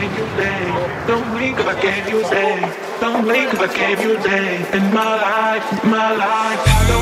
gave you day. Don't blink if I gave you day. Don't blink if I gave you day. In my life, my life.